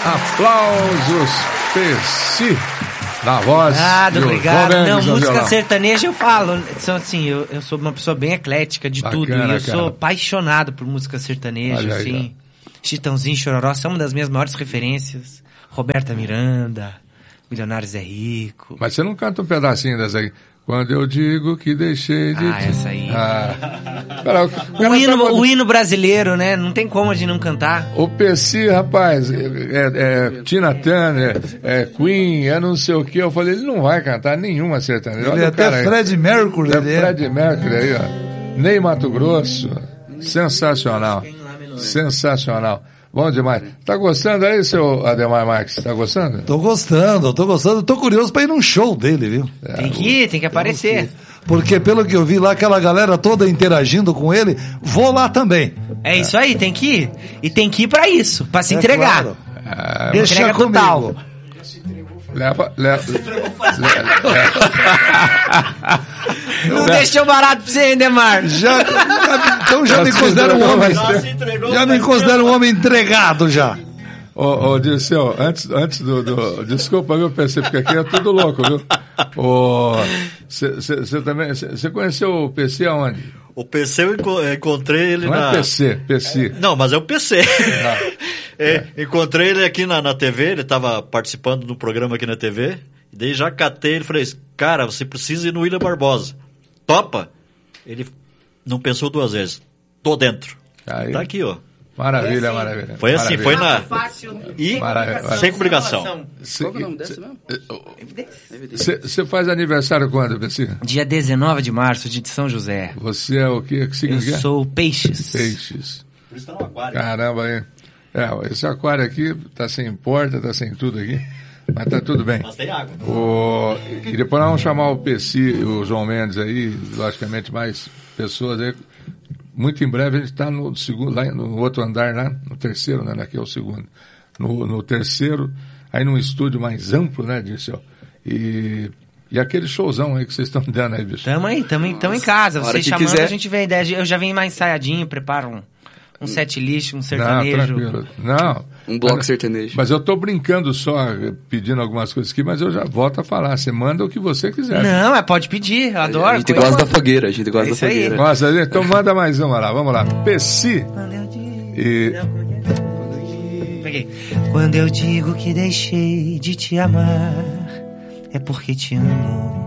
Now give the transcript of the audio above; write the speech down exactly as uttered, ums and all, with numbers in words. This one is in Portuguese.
Aplausos, Pessi, na voz. Obrigado, obrigado. Não, música violão. sertaneja eu falo. São assim, eu, eu sou uma pessoa bem eclética de Bacana, tudo. E eu cara. sou apaixonado por música sertaneja, Olha aí, assim. Chitãozinho, Chororó são uma das minhas maiores referências. Roberta Miranda, Milionários é Rico. Mas você não canta um pedacinho dessa aí? Quando eu digo que deixei de... Ah, essa aí. Ah. Cara, o, cara O hino, tá... o hino brasileiro, né? Não tem como a gente não cantar. O Pessi, rapaz, é, é, é Tina Turner, é Queen, é não sei o que. Eu falei, ele não vai cantar nenhuma sertaneja. Ele é até Fred Mercury. É Ele é. Fred Mercury aí, ó. Ney Mato Grosso. Sensacional. Sensacional. Bom demais. Tá gostando aí, seu Ademar Marques? Tá gostando? Tô gostando, tô gostando. Tô curioso pra ir num show dele, viu? É, Tem que ir, tem que aparecer. Porque pelo que eu vi lá, aquela galera toda interagindo com ele, vou lá também. É isso aí, tem que ir. E tem que ir pra isso, pra se É entregar. claro. É, Deixa entrega comigo. total. leva, leva, Não deixou barato pra você, hein, Demar? Já, então já, já me considero um homem. Já me considero um homem entregado já. Ô, ô Dirceu, antes, antes do, do... Desculpa, eu pensei, porque aqui é tudo louco, viu? Você também... Você conheceu o P C aonde? O P C eu enco- encontrei ele Não na... é P C, P C. É, não, mas é o P C. Ah, é, encontrei ele aqui na, na T V, ele estava participando do programa aqui na T V, e daí já catei ele e falei, cara, você precisa ir no William Barbosa. Topa? Ele não pensou duas vezes. Tô dentro. aí. Tá aqui, ó. Maravilha, maravilha. Foi assim, maravilha. foi na... Fácil. E Maravilha. sem complicação. Cê- Qual que é o nome dessa mesmo? Você faz aniversário quando, P C? Dia dezenove de março, de São José. Você é o quê? Que signo Eu que é? sou Peixes. Peixes. Por isso tá no aquário. Caramba, aí. É, esse aquário aqui tá sem porta, tá sem tudo aqui, mas tá tudo bem. Mas tem água. O... E depois nós vamos chamar o P C e o João Mendes aí, logicamente mais pessoas aí. Muito em breve a gente está no segundo, lá no outro andar, lá, no terceiro, né? Aqui é o segundo. No, no terceiro, aí num estúdio mais amplo, né, Dirceu? E, e aquele showzão aí que vocês estão dando aí, bicho. Tamo aí, tamo, tamo em casa. Hora Você que chamando, quiser. a gente vem ideia. Eu já venho mais ensaiadinho, preparo um, um set list, um Não, sertanejo. tranquilo. Não. Um bloco mas, sertanejo. Mas eu tô brincando só, pedindo algumas coisas aqui, mas eu já volto a falar. Você manda o que você quiser. Não, mas pode pedir, eu adoro. A gente coisa gosta da boa. fogueira, a gente gosta É da isso aí. fogueira. Nossa, então manda mais uma lá. Vamos lá. Pessi. E... Peguei. Quando eu digo que deixei de te amar, é porque te amo.